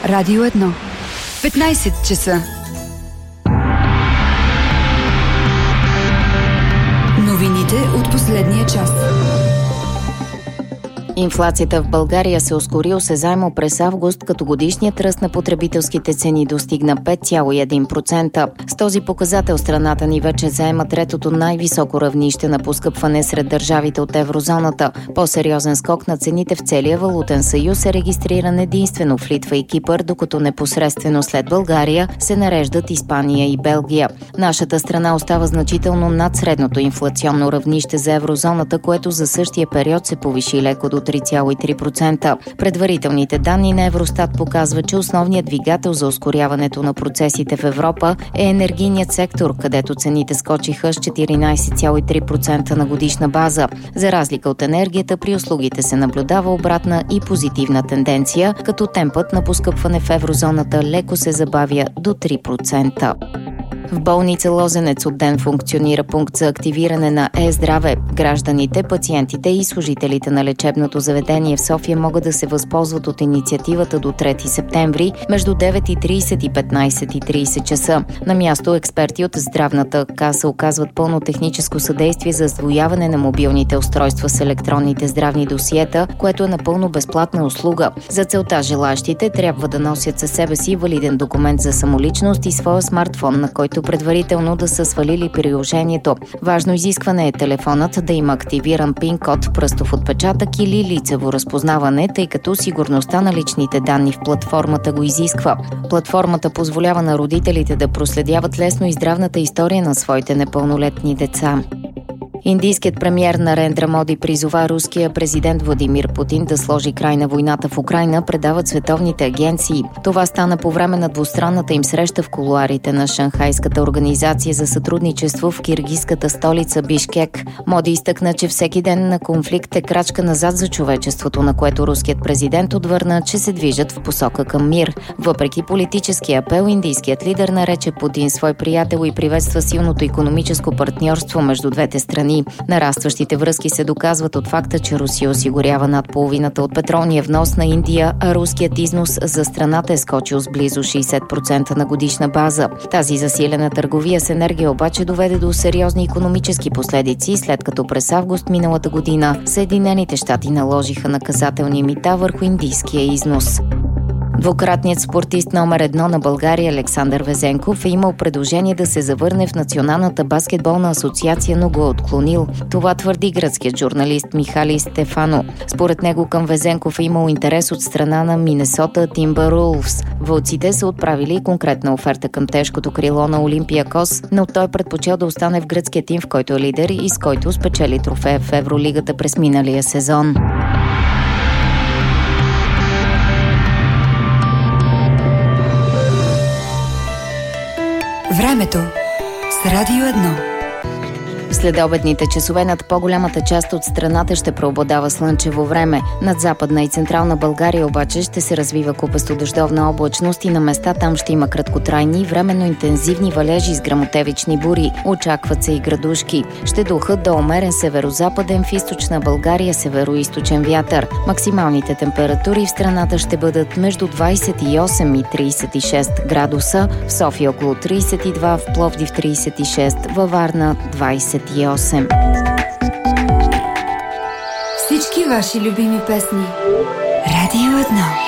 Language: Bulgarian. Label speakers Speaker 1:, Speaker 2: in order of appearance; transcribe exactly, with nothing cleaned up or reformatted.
Speaker 1: Радио едно. петнайсет часа. Новините от последния час.
Speaker 2: Инфлацията в България се ускори осезаемо през август, като годишният ръст на потребителските цени достигна пет цяло и едно процента. С този показател страната ни вече заема третото най-високо равнище на поскъпване сред държавите от еврозоната. По-сериозен скок на цените в целия валутен съюз е регистриран единствено в Литва и Кипър, докато непосредствено след България се нареждат Испания и Белгия. Нашата страна остава значително над средното инфлационно равнище за еврозоната, което за същия период се повиши леко до три цяло и три процента. Предварителните данни на Евростат показват, че основният двигател за ускоряването на процесите в Европа е енергийният сектор, където цените скочиха с четиринайсет цяло и три процента на годишна база. За разлика от енергията, при услугите се наблюдава обратна и позитивна тенденция, като темпът на поскъпване в еврозоната леко се забавя до три процента. В болница Лозенец от ден функционира пункт за активиране на е-здраве. Гражданите, пациентите и служителите на лечебното заведение в София могат да се възползват от инициативата до трети септември между девет и трийсет и петнайсет и трийсет часа. На място експерти от здравната каса оказват пълно техническо съдействие за сдвояване на мобилните устройства с електронните здравни досиета, което е напълно безплатна услуга. За целта желащите трябва да носят със себе си валиден документ за самоличност и своя смартфон, на който предварително да са свалили приложението. Важно изискване е телефонът да има активиран пин-код, пръстов отпечатък или лицево разпознаване, тъй като сигурността на личните данни в платформата го изисква. Платформата позволява на родителите да проследяват лесно и здравната история на своите непълнолетни деца. Индийският премиер Нарендра Моди призова руския президент Владимир Путин да сложи край на войната в Украйна, предават световните агенции. Това стана по време на двустранната им среща в кулоарите на Шанхайската организация за сътрудничество в киргизската столица Бишкек. Моди изтъкна, че всеки ден на конфликт е крачка назад за човечеството, на което руският президент отвърна, че се движат в посока към мир. Въпреки политическия апел, индийският лидер нарече Путин свой приятел и приветства силното икономическо партньорство между двете страни. Нарастващите връзки се доказват от факта, че Русия осигурява над половината от петролния внос на Индия, а руският износ за страната е скочил с близо шейсет процента на годишна база. Тази засилена търговия с енергия обаче доведе до сериозни икономически последици, след като през август миналата година Съединените щати наложиха наказателни мита върху индийския износ. Двукратният спортист номер едно на България Александър Везенков е имал предложение да се завърне в Националната баскетболна асоциация, но го е отклонил. Това твърди гръцкият журналист Михали Стефано. Според него към Везенков е имал интерес от страна на Минесота Тимбърлвъс. Вълците са отправили конкретна оферта към тежкото крило на Олимпиакос, но той предпочел да остане в гръцкия тим, в който е лидер и с който спечели трофея в Евролигата през миналия сезон.
Speaker 1: Времето с Радио едно.
Speaker 2: Следобедните часове над по-голямата част от страната ще преобладава слънчево време. Над Западна и Централна България обаче ще се развива купесто дъждовна облачност и на места там ще има краткотрайни, временно интензивни валежи с гръмотевични бури. Очакват се и градушки. Ще духат до умерен северозападен, в източна България североизточен вятър. Максималните температури в страната ще бъдат между двайсет и осем и трийсет и шест градуса, в София около трийсет и два, в Пловдив трийсет и шест, във Варна двайсет и осем.
Speaker 1: Всички ваши любими песни. Радио едно.